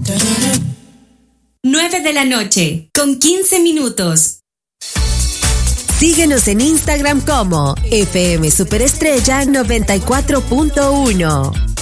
9:00 con 15 minutos. Síguenos en Instagram como FM Superestrella 94.1.